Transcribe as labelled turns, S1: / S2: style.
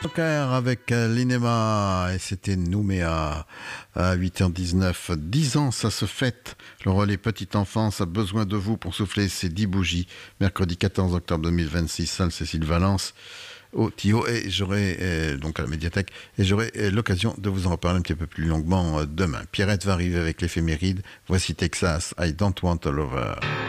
S1: Joker avec l'Inema et c'était Nouméa à 8h19. 10 ans, ça se fête. Le relais Petite Enfance a besoin de vous pour souffler ses 10 bougies. Mercredi 14 octobre 2026, salle Cécile Valence au TIO et j'aurai donc à la médiathèque et j'aurai l'occasion de vous en reparler un petit peu plus longuement demain. Pierrette va arriver avec l'éphéméride. Voici Texas, I Don't Want a Lover.